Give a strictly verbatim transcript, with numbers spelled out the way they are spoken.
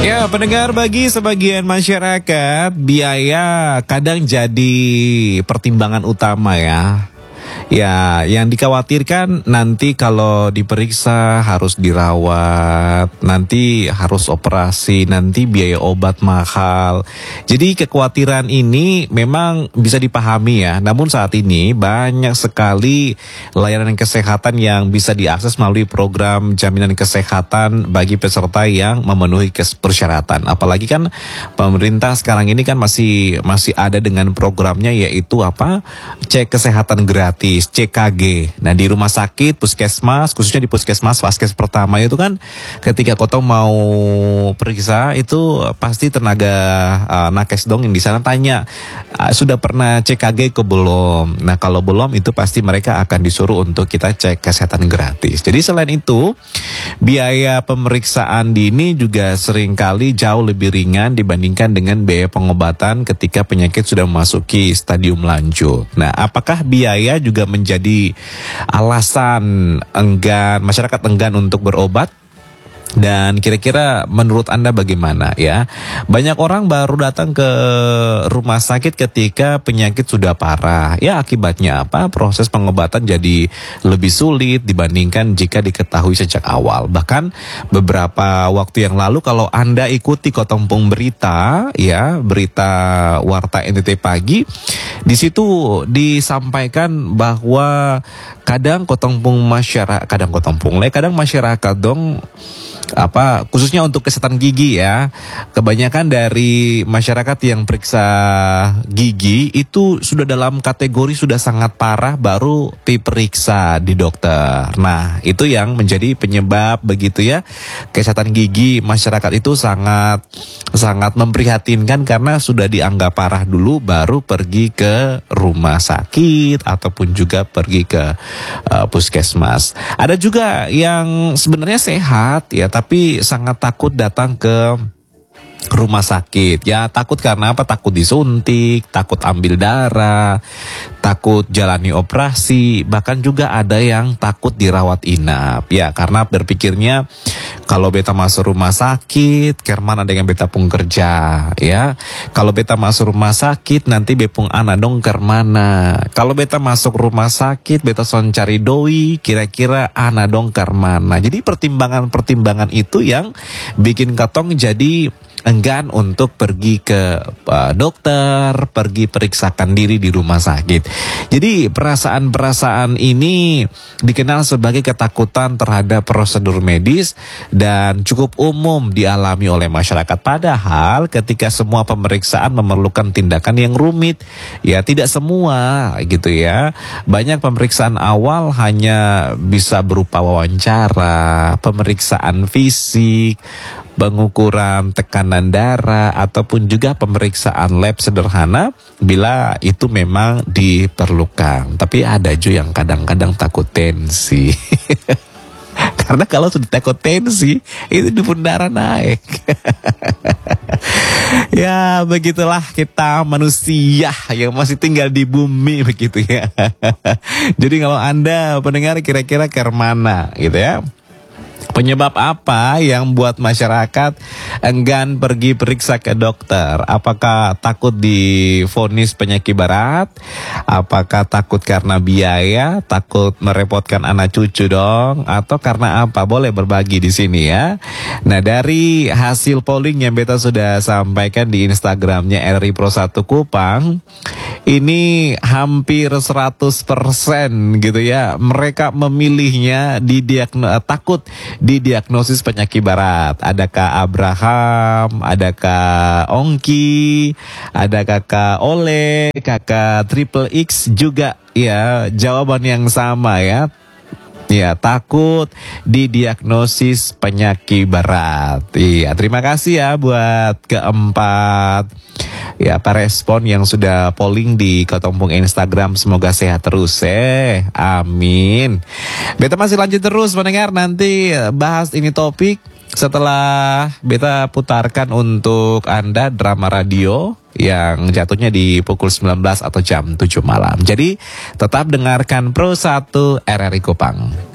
Ya, pendengar, bagi sebagian masyarakat, biaya kadang jadi pertimbangan utama ya. Ya, yang dikhawatirkan nanti kalau diperiksa harus dirawat, nanti harus operasi, nanti biaya obat mahal. Jadi kekhawatiran ini memang bisa dipahami ya. Namun saat ini banyak sekali layanan kesehatan yang bisa diakses melalui program jaminan kesehatan bagi peserta yang memenuhi persyaratan. Apalagi kan pemerintah sekarang ini kan masih masih ada dengan programnya, yaitu apa? Cek kesehatan gratis, C K G. Nah, di rumah sakit, puskesmas, khususnya di puskesmas, vaskes pertama itu kan ketika kotong mau periksa itu pasti tenaga uh, nakes dong yang di sana tanya, uh, sudah pernah C K G ke belum? Nah, kalau belum itu pasti mereka akan disuruh untuk kita cek kesehatan gratis. Jadi selain itu, biaya pemeriksaan dini juga seringkali jauh lebih ringan dibandingkan dengan biaya pengobatan ketika penyakit sudah memasuki stadium lanjut. Nah, apakah biaya juga menjadi alasan enggan masyarakat enggan untuk berobat? Dan kira-kira menurut Anda bagaimana ya? Banyak orang baru datang ke rumah sakit ketika penyakit sudah parah. Ya, akibatnya apa? Proses pengobatan jadi lebih sulit dibandingkan jika diketahui sejak awal. Bahkan beberapa waktu yang lalu kalau Anda ikuti Kotompung Berita ya, berita Warta N T T Pagi, di situ disampaikan bahwa kadang Kotompung masyarakat, kadang Kotompung, kadang masyarakat dong, apa khususnya untuk kesehatan gigi ya, kebanyakan dari masyarakat yang periksa gigi itu sudah dalam kategori sudah sangat parah baru diperiksa di dokter. Nah, itu yang menjadi penyebab begitu ya, kesehatan gigi masyarakat itu sangat sangat memprihatinkan karena sudah dianggap parah dulu baru pergi ke rumah sakit ataupun juga pergi ke uh, puskesmas. Ada juga yang sebenarnya sehat ya, tapi sangat takut datang ke rumah sakit. Ya, takut karena apa? Takut disuntik, takut ambil darah, takut jalani operasi, bahkan juga ada yang takut dirawat inap. Ya, karena berpikirnya kalau beta masuk rumah sakit, kermana dengan beta pung kerja, ya. Kalau beta masuk rumah sakit, nanti bepung anak dong kermana. Kalau beta masuk rumah sakit, beta son cari doi, kira-kira anak dong kermana. Jadi pertimbangan-pertimbangan itu yang bikin katong jadi enggan untuk pergi ke uh, dokter, pergi periksakan diri di rumah sakit. Jadi perasaan-perasaan ini dikenal sebagai ketakutan terhadap prosedur medis dan cukup umum dialami oleh masyarakat. Padahal ketika semua pemeriksaan memerlukan tindakan yang rumit, ya tidak semua gitu ya. Banyak pemeriksaan awal hanya bisa berupa wawancara, pemeriksaan fisik, pengukuran tekanan darah, ataupun juga pemeriksaan lab sederhana bila itu memang diperlukan. Tapi ada juga yang kadang-kadang takut tensi. Karena kalau sudah takut tensi, itu pun darah naik. Ya, begitulah kita manusia yang masih tinggal di bumi begitu ya. Jadi kalau Anda pendengar kira-kira ke mana gitu ya? Penyebab apa yang buat masyarakat enggan pergi periksa ke dokter? Apakah takut divonis penyakit berat? Apakah takut karena biaya? Takut merepotkan anak cucu dong? Atau karena apa? Boleh berbagi di sini ya. Nah, dari hasil polling yang beta sudah sampaikan di Instagramnya R I Pro satu Kupang, ini hampir seratus persen gitu ya. Mereka memilihnya didiagno takut didiagnosis penyakit berat. Adakah Abraham, adakah Ongki, ada kakak Ole, kakak Triple X juga ya, jawaban yang sama ya. Ya, takut didiagnosis penyakit berat. Iya, terima kasih ya buat keempat ya apa respon yang sudah polling di Kotompung Instagram. Semoga sehat terus eh. Amin. Beta masih lanjut terus mendengar, nanti bahas ini topik setelah beta putarkan untuk Anda drama radio yang jatuhnya di pukul sembilan belas atau jam tujuh malam. Jadi tetap dengarkan Pro satu R R I Kupang.